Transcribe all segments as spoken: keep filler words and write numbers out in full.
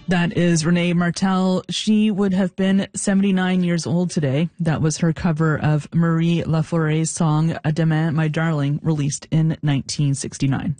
That is Renee Martel. She would have been seventy-nine years old today. That was her cover of Marie Laforet's song "À Demain, My Darling," released in nineteen sixty-nine.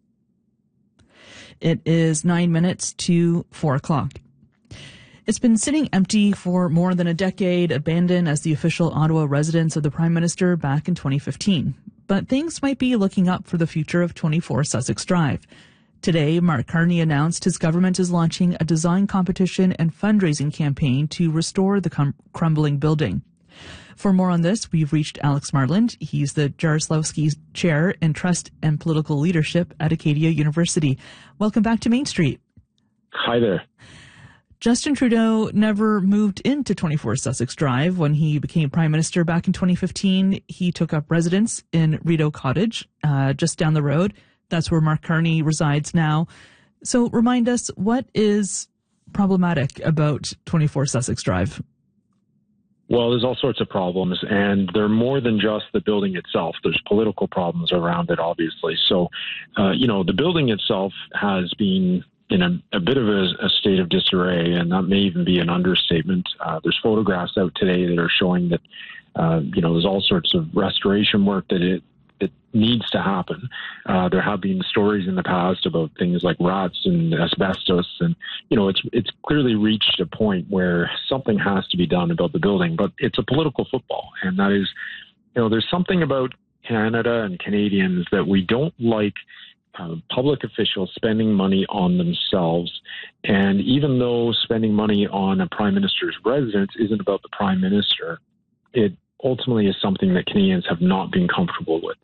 It is nine minutes to four o'clock. It's been sitting empty for more than a decade, abandoned as the official Ottawa residence of the Prime Minister back in twenty fifteen. But things might be looking up for the future of twenty-four Sussex Drive. Today, Mark Carney announced his government is launching a design competition and fundraising campaign to restore the cum- crumbling building. For more on this, we've reached Alex Marland. He's the Jaroslawski Chair in Trust and Political Leadership at Acadia University. Welcome back to Main Street. Hi there. Justin Trudeau never moved into twenty-four Sussex Drive. When he became Prime Minister back in twenty fifteen, he took up residence in Rideau Cottage, uh, just down the road. That's where Mark Carney resides now. So remind us, what is problematic about twenty-four Sussex Drive? Well, there's all sorts of problems, and they're more than just the building itself. There's political problems around it, obviously. So, uh, you know, the building itself has been in a, a bit of a, a state of disarray, and that may even be an understatement. Uh, there's photographs out today that are showing that, uh, you know, there's all sorts of restoration work that it It needs to happen. Uh, there have been stories in the past about things like rats and asbestos, and you know it's it's clearly reached a point where something has to be done about the building. But it's a political football, and that is, you know, there's something about Canada and Canadians that we don't like. Uh, public officials spending money on themselves, and even though spending money on a prime minister's residence isn't about the prime minister, it ultimately is something that Canadians have not been comfortable with.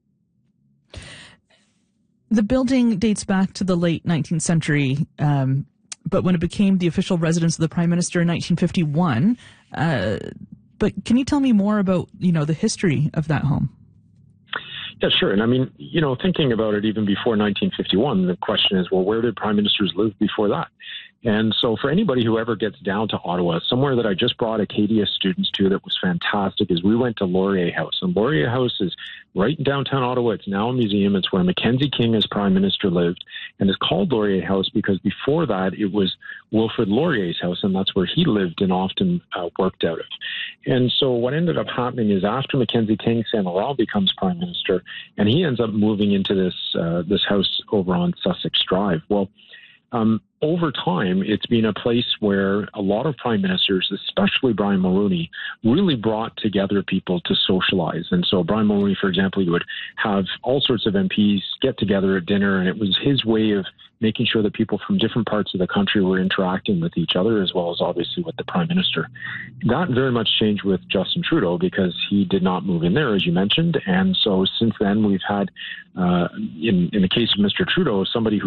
The building dates back to the late nineteenth century, um, but when it became the official residence of the Prime Minister in nineteen fifty-one. Uh, but can you tell me more about, you know, the history of that home? Yeah, sure. And I mean, you know, thinking about it even before nineteen fifty-one, the question is, well, where did prime ministers live before that? And so for anybody who ever gets down to Ottawa, somewhere that I just brought Acadia students to that was fantastic is we went to Laurier House. And Laurier House is right in downtown Ottawa. It's now a museum. It's where Mackenzie King as prime minister lived. And it's called Laurier House because before that it was Wilfrid Laurier's house, and that's where he lived and often uh, worked out of. And so what ended up happening is after Mackenzie King, Saint Laurent becomes prime minister, and he ends up moving into this uh, this house over on Sussex Drive. Well, Um, over time, it's been a place where a lot of prime ministers, especially Brian Mulroney, really brought together people to socialize. And so Brian Mulroney, for example, he would have all sorts of M Ps get together at dinner, and it was his way of making sure that people from different parts of the country were interacting with each other, as well as obviously with the prime minister. That very much changed with Justin Trudeau because he did not move in there, as you mentioned. And so since then, we've had, uh, in, in the case of Mister Trudeau, somebody who